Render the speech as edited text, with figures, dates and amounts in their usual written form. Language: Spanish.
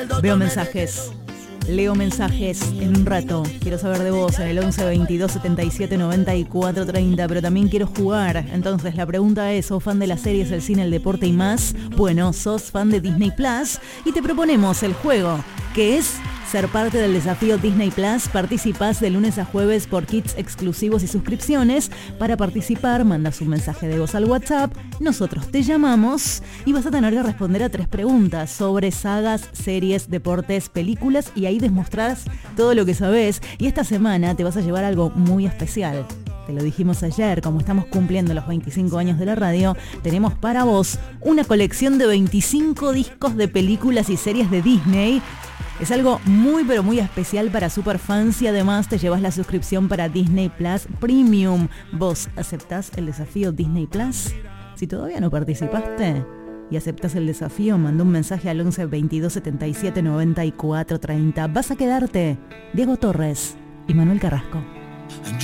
Veo mensajes. Leo mensajes en un rato. Quiero saber de vos en el 11 22 77 94 30, pero también quiero jugar. Entonces la pregunta es, ¿sos fan de las series, el cine, el deporte y más? Bueno, sos fan de Disney Plus y te proponemos el juego, que es ser parte del desafío Disney Plus. Participás de lunes a jueves por kits exclusivos y suscripciones. Para participar, mandas un mensaje de voz al WhatsApp, nosotros te llamamos y vas a tener que responder a 3 preguntas sobre sagas, series, deportes, películas, y ahí demostrás todo lo que sabés. Y esta semana te vas a llevar algo muy especial. Te lo dijimos ayer, como estamos cumpliendo los 25 años de la radio, tenemos para vos una colección de 25 discos de películas y series de Disney. Es algo muy pero muy especial para superfans y además te llevas la suscripción para Disney Plus Premium. ¿Vos aceptás el desafío Disney Plus? Si todavía no participaste y aceptás el desafío, manda un mensaje al 11 22 77 94 30. Vas a quedarte Diego Torres y Manuel Carrasco.